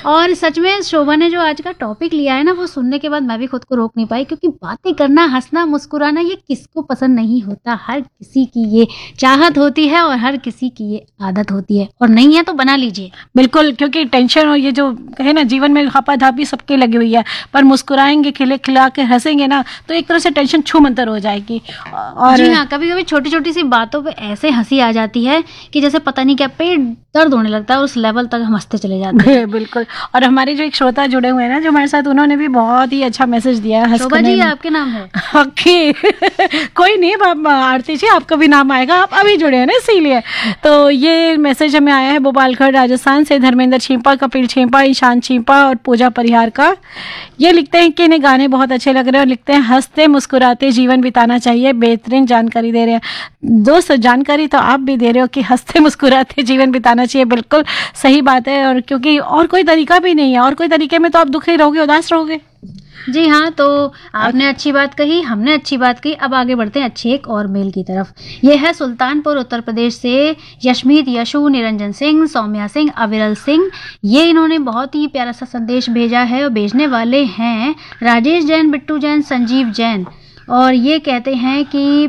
और सच में शोभा ने जो आज का टॉपिक लिया है ना, वो सुनने के बाद मैं भी खुद को रोक नहीं पाई, क्योंकि बातें करना, हंसना, मुस्कुराना ये किसको पसंद नहीं होता। हर किसी की ये चाहत होती है और हर किसी की ये आदत होती है, और नहीं है तो बना लीजिए। बिल्कुल, क्योंकि टेंशन और ये जो है ना जीवन में हापाधापी सबके लगी हुई है, पर मुस्कुराएंगे, खिले खिला के हंसेंगे ना, तो एक तरह से टेंशन छूमंतर हो जाएगी। और जी हाँ, कभी कभी छोटी छोटी सी बातों पे ऐसे हंसी आ जाती है कि जैसे पता नहीं क्या पेट दर्द होने लगता है, उस लेवल तक हम हंसते चले जाते हैं। बिल्कुल। और हमारे जो एक श्रोता जुड़े हुए हैं ना जो हमारे साथ, उन्होंने भी बहुत ही अच्छा मैसेज दिया है। शोभा जी, आपके नाम है? ओके कोई नहीं, आरती जी आपका भी नाम आएगा, आप अभी जुड़े हैं ना इसीलिए। तो ये मैसेज हमें आया है भोपालगढ़ राजस्थान से, धर्मेंद्र छीपा, कपिल छीपा, ईशान छीपा और पूजा परिहार का। ये लिखते हैं कि इन्हें गाने बहुत अच्छे लग रहे हैं, और लिखते हैं हंसते मुस्कुराते जीवन बिताना चाहिए। बेहतरीन जानकारी दे रहे हैं दोस्त, जानकारी तो आप भी दे रहे हो कि हंसते मुस्कुराते जीवन बिताना चाहिए। बिल्कुल सही बात है, और क्योंकि और कोई तरीका भी नहीं है, और कोई तरीके में तो आप दुखी रहोगे, उदास रहोगे। जी हाँ, तो आपने अच्छी बात कही, हमने अच्छी बात कही। अब आगे बढ़ते हैं अच्छी एक और मेल की तरफ। ये है सुल्तानपुर उत्तर प्रदेश से यशमीत यशु, निरंजन सिंह, सौम्या सिंह, अविरल सिंह। ये इन्होंने बहुत ही प्यारा सा संदेश भेजा है, और भेजने वाले हैं राजेश जैन, बिट्टू जैन, संजीव जैन। और ये कहते हैं कि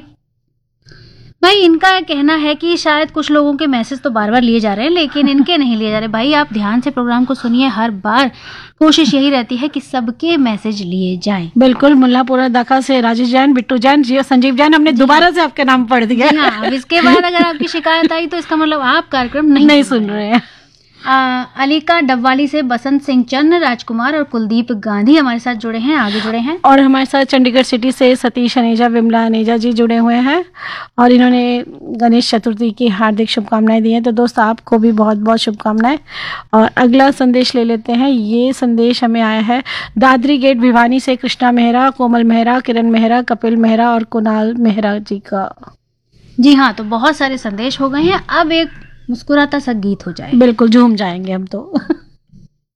भाई, इनका कहना है कि शायद कुछ लोगों के मैसेज तो बार बार लिए जा रहे हैं, लेकिन इनके नहीं लिए जा रहे। भाई, आप ध्यान से प्रोग्राम को सुनिए, हर बार कोशिश यही रहती है कि सबके मैसेज लिए जाएं। बिल्कुल। मुल्लापुरा दखा से राजेश जैन, बिट्टू जैन, जियो, संजीव जैन, हमने दोबारा से आपके नाम पढ़ दिया। हाँ, अब इसके बाद अगर आपकी शिकायत आई तो इसका मतलब आप कार्यक्रम नहीं सुन रहे हैं। अलीका डबवाली से बसंत सिंह चंद, राजकुमार और कुलदीप गांधी हमारे साथ जुड़े हैं, आगे जुड़े हैं। और हमारे साथ चंडीगढ़ सिटी से सतीश अनेजा, विमला अनेजा जी जुड़े हुए हैं, और इन्होंने गणेश चतुर्थी की हार्दिक शुभकामनाएं दी हैं। तो दोस्त, आपको भी बहुत बहुत शुभकामनाएं। और अगला संदेश ले लेते हैं। ये संदेश हमें आया है दादरी गेट भिवानी से कृष्णा मेहरा, कोमल मेहरा, किरण मेहरा, कपिल मेहरा और कुणाल मेहरा जी का। जी हाँ, तो बहुत सारे संदेश हो गए हैं। अब एक मुस्कुराता सा गीत हो जाए। बिल्कुल, झूम जाएंगे हम तो।